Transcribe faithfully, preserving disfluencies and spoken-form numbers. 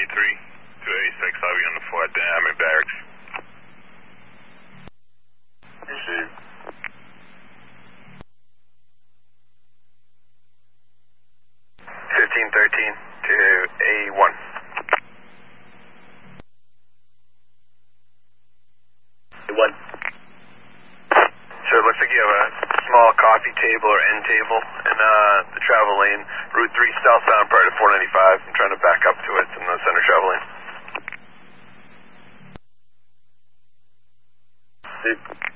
three, two eighty-six, I'll be on the Fort Dynamic Barracks. Received. fifteen thirteen to A one. A one. So it looks like you have a small coffee table or end table in uh, the travel lane, Route three southbound part of four ninety-five. I'm trying to back up to it in the center travel lane.